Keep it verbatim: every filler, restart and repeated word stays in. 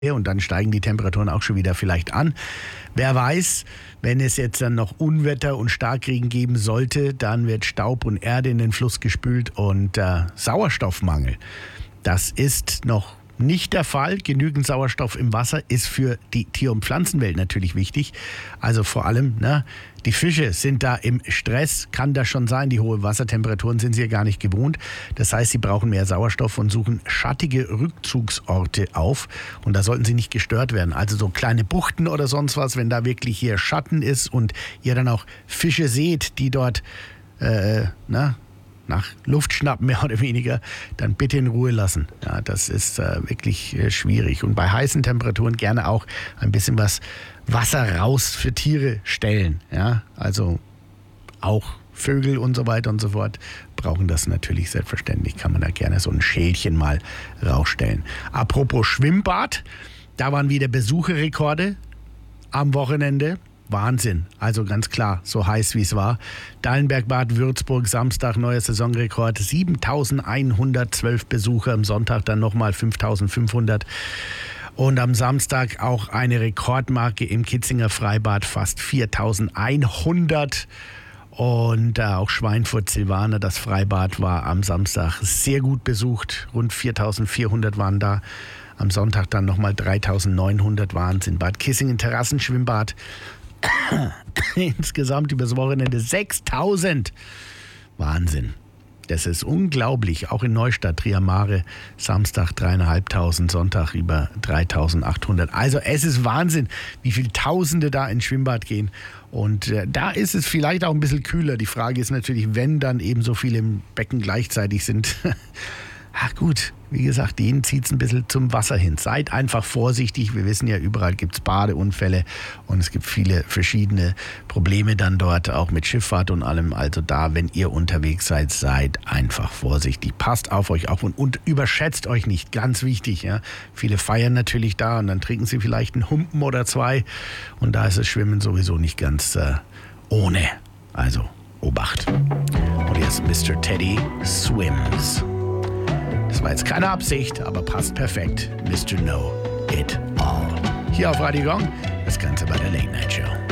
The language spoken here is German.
und dann steigen die Temperaturen auch schon wieder vielleicht an. Wer weiß, wenn es jetzt dann noch Unwetter und Starkregen geben sollte, dann wird Staub und Erde in den Fluss gespült und äh, Sauerstoffmangel. Das ist noch nicht der Fall. Genügend Sauerstoff im Wasser ist für die Tier- und Pflanzenwelt natürlich wichtig. Also vor allem, ne, die Fische sind da im Stress, kann das schon sein. Die hohen Wassertemperaturen sind sie ja gar nicht gewohnt. Das heißt, sie brauchen mehr Sauerstoff und suchen schattige Rückzugsorte auf. Und da sollten sie nicht gestört werden. Also so kleine Buchten oder sonst was, wenn da wirklich hier Schatten ist und ihr dann auch Fische seht, die dort, äh, na, nach Luft schnappen, mehr oder weniger, dann bitte in Ruhe lassen. Ja, das ist äh, wirklich äh, schwierig. Und bei heißen Temperaturen gerne auch ein bisschen was Wasser raus für Tiere stellen. Ja, also auch Vögel und so weiter und so fort brauchen das natürlich selbstverständlich. Kann man da gerne so ein Schälchen mal rausstellen. Apropos Schwimmbad, da waren wieder Besucherrekorde am Wochenende. Wahnsinn, also ganz klar, so heiß wie es war. Dallenbergbad Würzburg, Samstag, neuer Saisonrekord, siebentausendeinhundertzwölf Besucher, am Sonntag dann nochmal fünftausendfünfhundert. Und am Samstag auch eine Rekordmarke im Kitzinger Freibad, fast viertausendeinhundert. Und äh, auch Schweinfurt-Silvaner, das Freibad, war am Samstag sehr gut besucht, rund viertausendvierhundert waren da. Am Sonntag dann nochmal dreitausendneunhundert, Wahnsinn. Bad Kissingen Terrassenschwimmbad, insgesamt übers Wochenende sechstausend. Wahnsinn. Das ist unglaublich. Auch in Neustadt, Triamare, Samstag dreieinhalbtausend, Sonntag über dreitausendachthundert. Also es ist Wahnsinn, wie viele Tausende da ins Schwimmbad gehen. Und äh, da ist es vielleicht auch ein bisschen kühler. Die Frage ist natürlich, wenn dann eben so viele im Becken gleichzeitig sind. Ach gut, wie gesagt, denen zieht es ein bisschen zum Wasser hin. Seid einfach vorsichtig. Wir wissen ja, überall gibt es Badeunfälle und es gibt viele verschiedene Probleme dann dort, auch mit Schifffahrt und allem. Also da, wenn ihr unterwegs seid, seid einfach vorsichtig. Passt auf euch auf und, und überschätzt euch nicht. Ganz wichtig. Ja. Viele feiern natürlich da und dann trinken sie vielleicht einen Humpen oder zwei. Und da ist das Schwimmen sowieso nicht ganz äh, ohne. Also Obacht. Und jetzt Mister Teddy Swims. Das war jetzt keine Absicht, aber passt perfekt. Mister Know It All. Hier auf Radio Gong, das Ganze bei der Late Night Show.